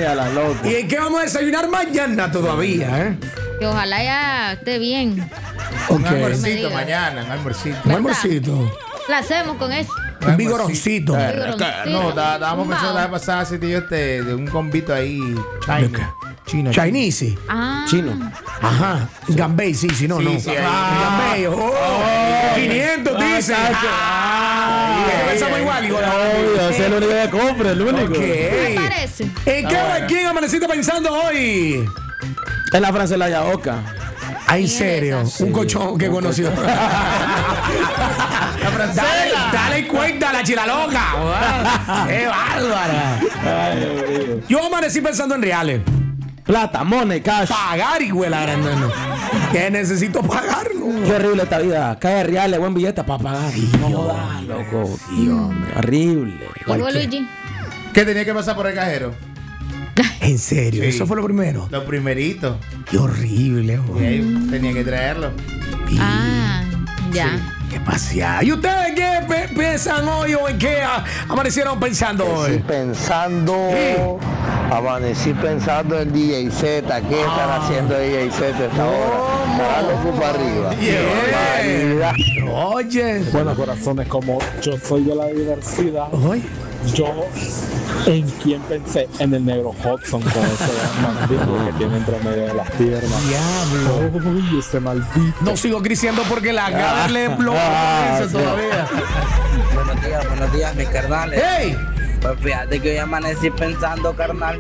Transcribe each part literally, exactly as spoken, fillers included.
a la loca. ¿Y en qué vamos a desayunar mañana todavía, eh? Que ojalá ya esté bien. Ok. Un Me almuercito diga. mañana, un almuercito. Un almuercito. La hacemos con eso. Un vigoroncito. Eh, Vigoroncito. No, está- estábamos Un pensando la bao. vez pasada si te yo este, de un combito ahí. China. Chino. Chinese. Ah. Chino. Ajá. Gambay, sí, sí, no, Sí, no. sí, ahí. Gambay. Oh, quinientos dice. Ah, Ay, pensamos ay, igual, igual. Obvio, ese es el único que compra, el único. ¿Qué Ok. parece? ¿En qué bueno. quién amaneciste pensando hoy? En la Francela Oca. Ah, en ¿Quién es serio. esa? Un cochón que conoció. La francesa. Dale, dale cuenta a la chilaloca. ¡Qué bárbara! Ay, Dios mío. Yo amanecí pensando en reales. Plata, money, cash. Pagar, hijuela grande. ¿No? Que necesito pagar, ¿no? Qué horrible esta vida. Cae reales, buen billete para pagar. No jodas, loco. Sí, hombre. Horrible. ¿Y vos, Luigi? ¿Qué tenía que pasar por el cajero? En serio, Sí. eso fue lo primero. Lo primerito. Qué horrible, Y joder. ahí tenía que traerlo. Ah, ya. Qué paseada. ¿Y ustedes qué pe- piensan hoy o en qué ah, amanecieron pensando Amanecí hoy? pensando, amanecí pensando en D J Z, ¿qué estará haciendo D J Z esta hora? Estará loco para arriba. Bien. Barbaridad. Oye. Bueno, corazones, como yo soy de la diversidad, Oye. yo en quién pensé en el negro Hudson con ese maldito que tiene entre medio de las piernas. Diablo. Uy, ese maldito. No sigo creciendo porque la cara le explota eso todavía. Buenos días, buenos días, mis carnales. ¡Ey! Pues fíjate que hoy amanecí pensando, carnal,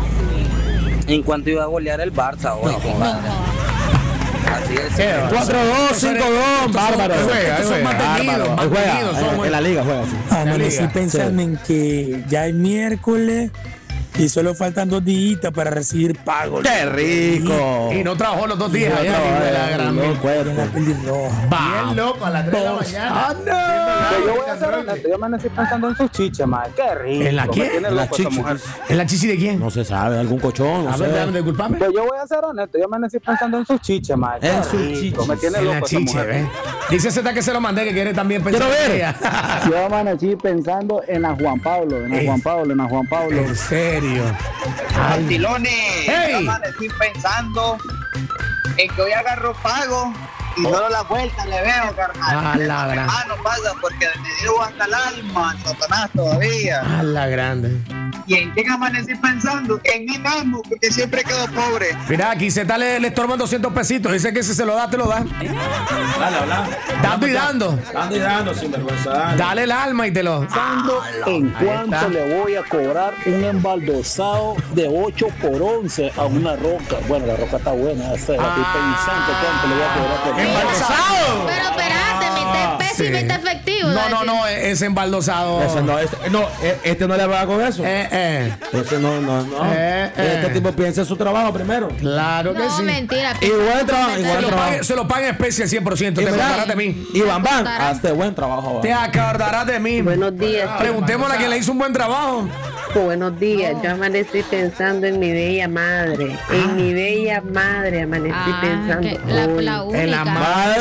en cuanto iba a golear el Barça hoy, compadre. Así es. cuatro dos, cinco dos, bárbaro. Estos son- estos son mantenidos, Bárbaro. Él juega, mantenidos, en- son- en la liga juega así. Amanecí liga. pensando en que ya es miércoles y solo faltan dos días para recibir pago. ¡Qué rico! Y no trabajó los dos días No allá, trabajó, hijo de la eh, gran no, mil. cuerpo. En la pelirroja. Bien loco, a las tres de la mañana. ¡Anda! Yo voy a ser honesto, yo amanecí pensando en sus chiches, madre. Qué rico. ¿En la Me quién? tiene En la loco esa chichi. mujer. ¿En la chichi de quién? No se sabe, algún cochón, no A ver, déjame sé. disculpame. Pues yo voy a ser honesto, yo amanecí pensando en sus chiches, madre. Qué En sus rico, chiches. Me tiene En la loco esa chiche, mujer. ¿ves? Dice Z que se lo mandé, que quiere también pensar. Quiero ver. en ella. Yo amanecí pensando en la Juan Pablo, en la Ey. Juan Pablo, en la Juan Pablo. En serio. Ay, Tilones, Hey. yo amanecí pensando en que hoy agarro pago y solo la vuelta le veo, carnal. A la gran. Ah, no pasa porque me dio hasta el alma, Satanás todavía. a la grande. ¿Y en quién amanecí pensando? En mí mismo, porque siempre quedo pobre. Mira, aquí Z le, le estorban doscientos pesitos. Dice que si se lo da, te lo da. Dale, habla. Dando y dando. Dando y dando, sinvergüenza. Dale. Dale el alma y te lo. Pensando en Ahí cuánto está. le voy a cobrar un embaldosado de ocho por once a una roca. Bueno, la roca está buena, esa, la estoy pensando cuánto le voy a cobrar por ¡Embaldosado! Pero espérate, mitad espeso y Sí. mitad efectivo. No, no, Dale. no, es embaldosado. Ese no, este, no, e- este no le va con eso. Eh, eh. Ese no, no, no. Eh, eh. Este tipo piensa en su trabajo primero. Claro que No, sí. mentira. Y buen trabajo, y Se buen lo, trabajo. paga, se lo paga en especie al cien por ciento. Y Te mira, acordarás de mí. Y Bam Bam, Contará. hazte buen trabajo. Te acordarás de mí. Buenos días. Preguntémosle a quien le hizo un buen trabajo. Buenos días, yo amanecí pensando en mi bella madre, en mi bella madre amanecí Ah, pensando que la, hoy. la única. En la Madre.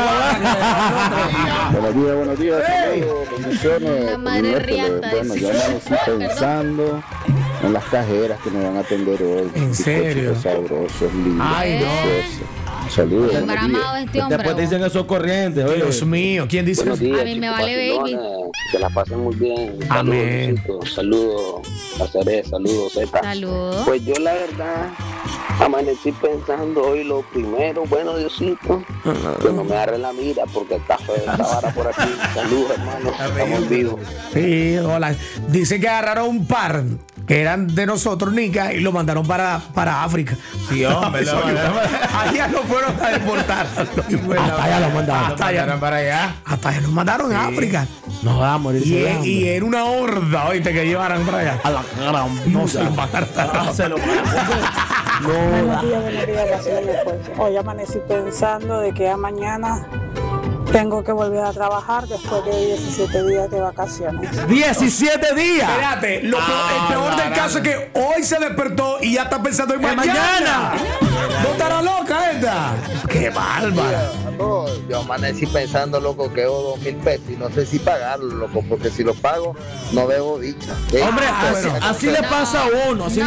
Buenos días, buenos días. Ey. saludos, bendiciones. La madre miércoles. riata, Bueno, dice. yo amanecí Perdón. pensando en las cajeras que me van a atender hoy. ¿En serio? Bizcochitos sabrosos, lindos, Ay, no. deliciosos. Saludos. buenos días. Embaramado este hombre. Después te dicen esos corrientes, oye. Dios mío, ¿quién dice Buenos eso? días, A mí me chicos, vale, baby. vacilones, que la pasen muy bien. Amén. Saludos, saludos, Nazaret, saludos, Z. Saludos. Pues yo la verdad amanecí pensando hoy lo primero, bueno Diosito, que no me agarre la mira porque está feo esta vara por aquí. Saludos hermano, estamos vivos. Sí, hola. Dicen que agarraron un par que eran de nosotros, Nica, y lo mandaron para, para África. Sí, hombre, Eso, lo- allá lo fueron a deportar. Hasta allá lo mandaron. Hasta allá, Mandaron para allá. hasta allá nos mandaron a África. Nos va a morir Y, de e- hambre. y era una horda, oíste, que llevaran para allá. A la cara, No se lo mandaron. No se lo No, Buenos días, buenos días, vacilones, pues. Hoy amanecí pensando de que ya mañana tengo que volver a trabajar después de diecisiete días de vacaciones. diecisiete días. Espérate, lo peor- Ah, el peor del caso es que hoy se despertó y ya está pensando en En mañana. mañana. ¿No estará loca esta? ¡Qué bárbara! No, yo amanecí pensando, loco, que debo dos mil pesos y no sé si pagarlo, loco, porque si lo pago, no debo dicha. Hombre, Ah, así, bueno. así le pasa a uno. Así